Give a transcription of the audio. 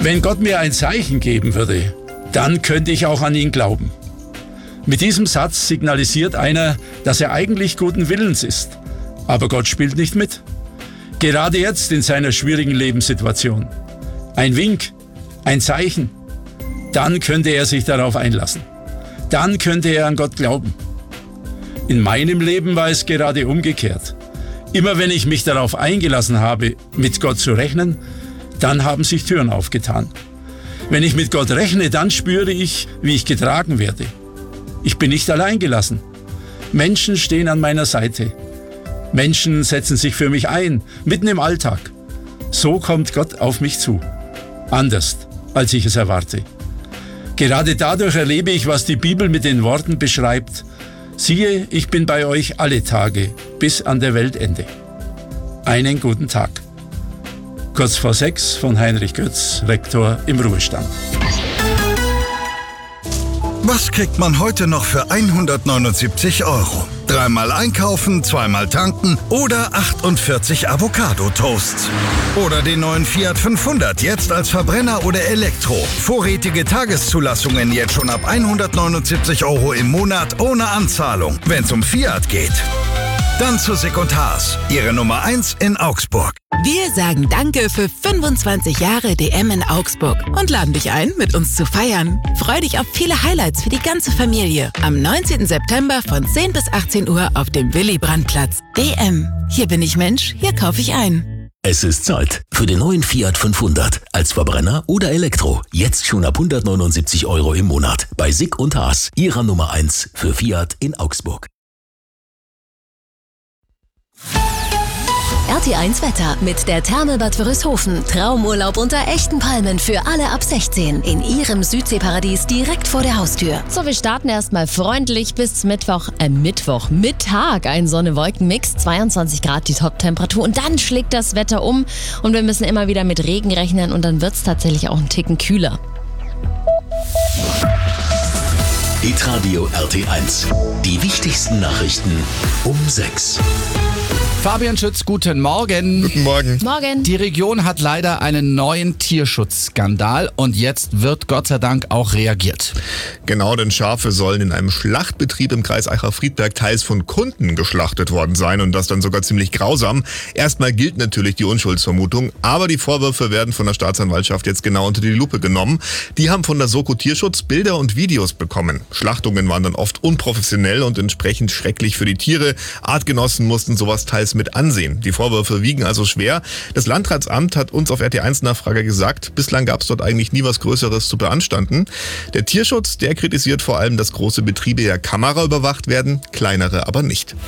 Wenn Gott mir ein Zeichen geben würde, dann könnte ich auch an ihn glauben. Mit diesem Satz signalisiert einer, dass er eigentlich guten Willens ist. Aber Gott spielt nicht mit. Gerade jetzt in seiner schwierigen Lebenssituation. Ein Wink, ein Zeichen. Dann könnte er sich darauf einlassen. Dann könnte er an Gott glauben. In meinem Leben war es gerade umgekehrt. Immer wenn ich mich darauf eingelassen habe, mit Gott zu rechnen, dann haben sich Türen aufgetan. Wenn ich mit Gott rechne, dann spüre ich, wie ich getragen werde. Ich bin nicht allein gelassen. Menschen stehen an meiner Seite. Menschen setzen sich für mich ein, mitten im Alltag. So kommt Gott auf mich zu. Anders, als ich es erwarte. Gerade dadurch erlebe ich, was die Bibel mit den Worten beschreibt: Siehe, ich bin bei euch alle Tage, bis an der Weltende. Einen guten Tag. Kurz vor 6 von Heinrich Götz, Rektor im Ruhestand. Was kriegt man heute noch für 179 €? Dreimal einkaufen, zweimal tanken oder 48 Avocado-Toasts. Oder den neuen Fiat 500, jetzt als Verbrenner oder Elektro. Vorrätige Tageszulassungen jetzt schon ab 179 € im Monat ohne Anzahlung. Wenn's um Fiat geht. Dann zu Sick & Haas, Ihre Nummer 1 in Augsburg. Wir sagen Danke für 25 Jahre DM in Augsburg und laden dich ein, mit uns zu feiern. Freu dich auf viele Highlights für die ganze Familie. Am 19. September von 10 bis 18 Uhr auf dem Willy-Brandt-Platz. DM. Hier bin ich Mensch, hier kaufe ich ein. Es ist Zeit für den neuen Fiat 500 als Verbrenner oder Elektro. Jetzt schon ab 179 € im Monat bei Sick & Haas, Ihrer Nummer 1 für Fiat in Augsburg. RT1 Wetter mit der Therme Bad Wörishofen. Traumurlaub unter echten Palmen für alle ab 16 in Ihrem Südseeparadies direkt vor der Haustür. So, wir starten erstmal freundlich bis Mittwochmittag. Ein Sonne-Wolken-Mix, 22 Grad die Top-Temperatur und dann schlägt das Wetter um und wir müssen immer wieder mit Regen rechnen und dann wird es tatsächlich auch einen Ticken kühler. Hitradio RT1. Die wichtigsten Nachrichten um 6. Fabian Schütz, guten Morgen. Guten Morgen. Morgen. Die Region hat leider einen neuen Tierschutzskandal und jetzt wird Gott sei Dank auch reagiert. Genau, denn Schafe sollen in einem Schlachtbetrieb im Kreis Aicha-Friedberg teils von Kunden geschlachtet worden sein und das dann sogar ziemlich grausam. Erstmal gilt natürlich die Unschuldsvermutung, aber die Vorwürfe werden von der Staatsanwaltschaft jetzt genau unter die Lupe genommen. Die haben von der Soko Tierschutz Bilder und Videos bekommen. Schlachtungen waren dann oft unprofessionell und entsprechend schrecklich für die Tiere. Artgenossen mussten sowas teils mit ansehen. Die Vorwürfe wiegen also schwer. Das Landratsamt hat uns auf RT1-Nachfrage gesagt, bislang gab es dort eigentlich nie was Größeres zu beanstanden. Der Tierschutz, der kritisiert vor allem, dass große Betriebe ja kameraüberwacht werden, kleinere aber nicht.